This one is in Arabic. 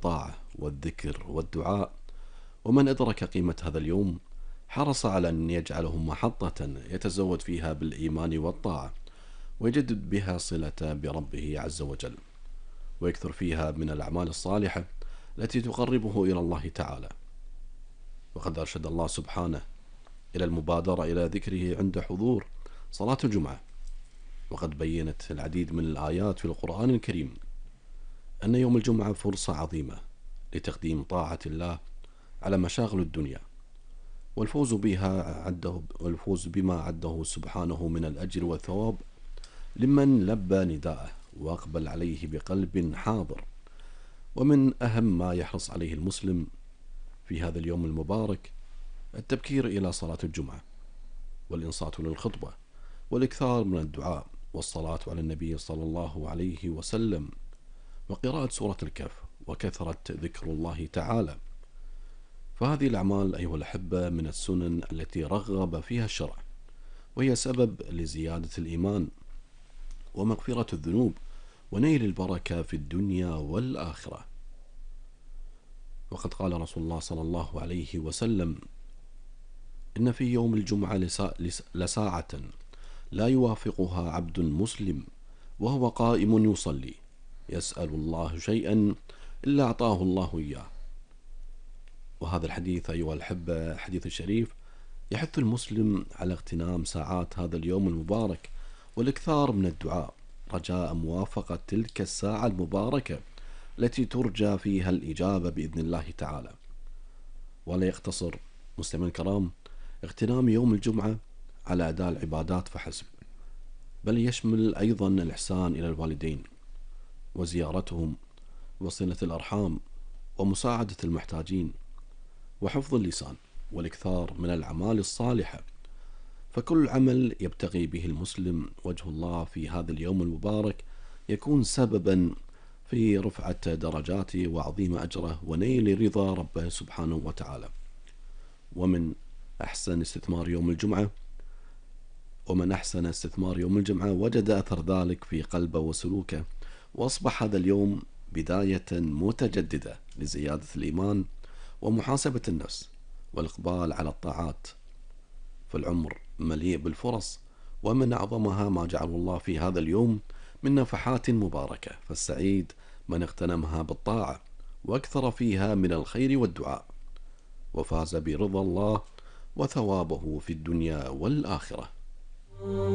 الطاعة والذكر والدعاء، ومن أدرك قيمة هذا اليوم حرص على أن يجعله محطة يتزود فيها بالإيمان والطاعة، ويجدد بها صلة بربه عز وجل، ويكثر فيها من الأعمال الصالحة التي تقربه إلى الله تعالى. وقد أرشد الله سبحانه إلى المبادرة إلى ذكره عند حضور صلاة الجمعة، وقد بينت العديد من الآيات في القرآن الكريم أن يوم الجمعة فرصة عظيمة لتقديم طاعة الله على مشاغل الدنيا، والفوز بما عده سبحانه من الأجر والثواب لمن لبى نداءه وأقبل عليه بقلب حاضر. ومن أهم ما يحرص عليه المسلم في هذا اليوم المبارك التبكير إلى صلاة الجمعة، والإنصات للخطبة، والإكثار من الدعاء والصلاة على النبي صلى الله عليه وسلم، وقراءة سورة الكهف، وكثرة ذكر الله تعالى. فهذه الأعمال أيها الأحبة من السنن التي رغب فيها الشرع، وهي سبب لزيادة الإيمان ومغفرة الذنوب ونيل البركة في الدنيا والآخرة. وقد قال رسول الله صلى الله عليه وسلم: إن في يوم الجمعة لساعة لا يوافقها عبد مسلم وهو قائم يصلي يسأل الله شيئا إلا أعطاه الله إياه. وهذا الحديث أيها الأحبة حديث الشريف يحث المسلم على اغتنام ساعات هذا اليوم المبارك والإكثار من الدعاء رجاء موافقة تلك الساعة المباركة التي ترجى فيها الإجابة بإذن الله تعالى. ولا يقتصر مسلمين الكرام اغتنام يوم الجمعة على أداء العبادات فحسب، بل يشمل أيضا الإحسان إلى الوالدين وزيارتهم وصلة الأرحام ومساعدة المحتاجين وحفظ اللسان والإكثار من الأعمال الصالحة. فكل عمل يبتغي به المسلم وجه الله في هذا اليوم المبارك يكون سببا في رفعة درجاته وعظيم أجره ونيل رضا ربه سبحانه وتعالى. ومن أحسن استثمار يوم يوم الجمعة وجد أثر ذلك في قلبه وسلوكه، وأصبح هذا اليوم بداية متجددة لزيادة الإيمان ومحاسبة النفس والإقبال على الطاعات. فالعمر مليء بالفرص، ومن أعظمها ما جعل الله في هذا اليوم من نفحات مباركة، فالسعيد من اغتنمها بالطاعة وأكثر فيها من الخير والدعاء، وفاز برضا الله وثوابه في الدنيا والآخرة.